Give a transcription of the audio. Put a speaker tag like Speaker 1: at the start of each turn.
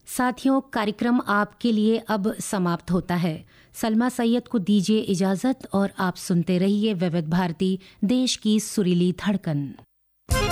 Speaker 1: साथियों, कार्यक्रम आपके लिए अब समाप्त होता है। सलमा सैयद को दीजिए इजाजत और आप सुनते रहिए विविध भारती, देश की सुरीली धड़कन।